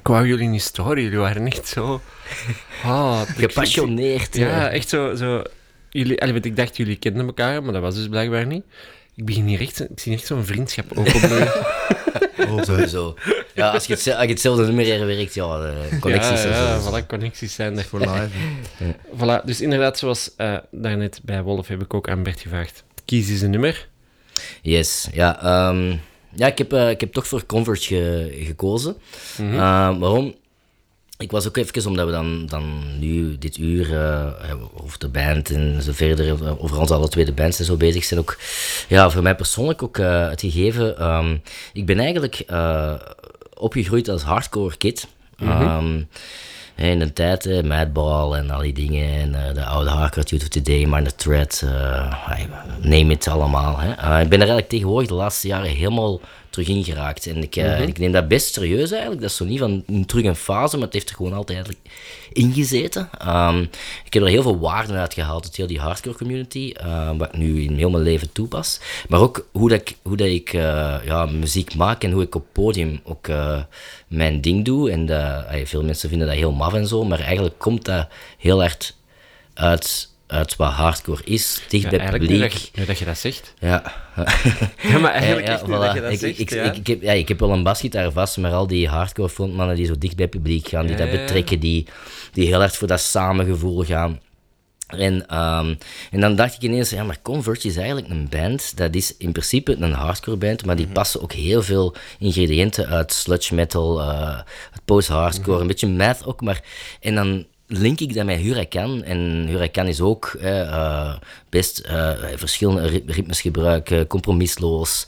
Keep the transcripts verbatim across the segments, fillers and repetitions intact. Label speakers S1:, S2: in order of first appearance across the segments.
S1: wou jullie niet storen, jullie waren echt zo... Oh,
S2: Gepassioneerd.
S1: Ja,
S2: hè.
S1: echt zo... zo jullie, allee, want ik dacht, jullie kenden elkaar, maar dat was dus blijkbaar niet. Ik begin hier echt... Ik zie echt zo'n vriendschap opbloeien.
S2: Oh, sowieso. Ja, als je, het, als je hetzelfde nummer herwerkt, ja, de connecties...
S1: Ja, ja,
S2: sowieso.
S1: voilà, connecties zijn er.
S3: Voor live.
S1: Voilà, dus inderdaad, zoals uh, daarnet bij Wolf heb ik ook aan Bert gevraagd. Kies eens een nummer.
S2: Yes, ja. Um, ja, ik heb, uh, ik heb toch voor Converge ge, gekozen. Mm-hmm. Uh, waarom? Ik was ook even, omdat we dan, dan nu dit uur uh, over de band en zo verder, over onze alle twee de bands en zo bezig zijn, ook ja, voor mij persoonlijk ook uh, het gegeven. Um, ik ben eigenlijk uh, opgegroeid als hardcore kid. Mm-hmm. Um, in de tijd, eh, Madball en al die dingen, en uh, de oude hardcore Youth of Today, Minor Threat, uh, name it allemaal. Hè. Uh, ik ben er eigenlijk tegenwoordig de laatste jaren helemaal terug in geraakt. En ik, uh, mm-hmm. ik neem dat best serieus eigenlijk. Dat is zo niet van een, terug een fase, maar het heeft er gewoon altijd eigenlijk ingezeten. Um, ik heb er heel veel waarde uit gehaald, uit heel die hardcore community, uh, wat ik nu in heel mijn leven toepas. Maar ook hoe dat ik, hoe dat ik uh, ja, muziek maak en hoe ik op podium ook uh, mijn ding doe. En uh, veel mensen vinden dat heel maf en zo, maar eigenlijk komt dat heel hard uit... uit wat hardcore is, dicht
S1: ja,
S2: bij het publiek.
S1: Nu dat, je, nu dat je dat zegt.
S2: Ja.
S1: Ja, maar eigenlijk
S2: ja,
S1: echt
S2: ja,
S1: nu
S2: voilà.
S1: dat je dat
S2: ik,
S1: zegt,
S2: ik,
S1: ja.
S2: ik, ik, heb, ja, ik heb wel een basgitaar vast, maar al die hardcore frontmannen die zo dicht bij het publiek gaan, die ja, dat betrekken, die, die heel hard voor dat samengevoel gaan. En, um, en dan dacht ik ineens, ja, maar Converge is eigenlijk een band, dat is in principe een hardcore band, maar die mm-hmm. passen ook heel veel ingrediënten uit sludge metal, uh, post-hardcore, mm-hmm. een beetje math ook, maar... En dan link ik dat met Huracan. En Huracan is ook eh, uh, best uh, verschillende ritmes gebruiken, compromisloos.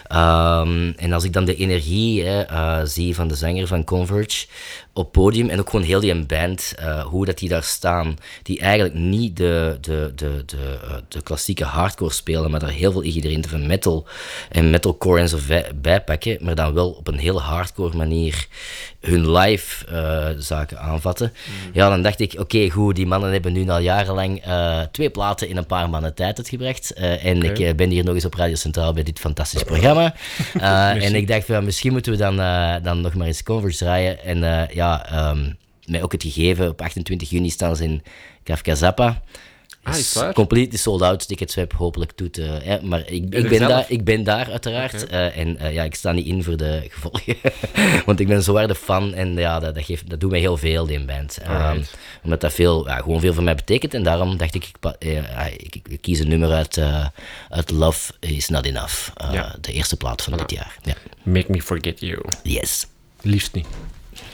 S2: Um, en als ik dan de energie eh, uh, zie van de zanger van Converge op podium en ook gewoon heel die band, uh, hoe dat die daar staan, die eigenlijk niet de, de, de, de, uh, de klassieke hardcore spelen, maar daar heel veel ingrediënten van metal en metalcore en zo bijpakken, maar dan wel op een heel hardcore manier hun live uh, zaken aanvatten. Mm. Ja, dan dacht ik, oké, okay, goed, die mannen hebben nu al jarenlang uh, twee platen in een paar maanden tijd uitgebracht. Uh, en okay. ik uh, ben hier nog eens op Radio Centraal bij dit fantastische programma. Uh, en ik dacht, van, misschien moeten we dan, uh, dan nog maar eens Converge draaien. En uh, ja, um, mij ook het gegeven, op achtentwintig juni staan ze in Kafka Zappa.
S1: Ah, is waar?
S2: Compleet sold out, tickets web hopelijk doet. Uh, ja, maar ik, ik, ben daar, ik ben daar uiteraard. Okay. Uh, en uh, ja, ik sta niet in voor de gevolgen. Want ik ben zo harde fan en ja, dat, dat, geeft, dat doet mij heel veel, die band. Um, omdat dat veel, ja, gewoon veel voor mij betekent. En daarom dacht ik, ik, uh, ik, ik, ik kies een nummer uit, uh, uit Love Is Not Enough. Uh, ja. De eerste plaat van ja. dit jaar. Ja.
S1: Make Me Forget You.
S2: Yes.
S1: Liefst niet.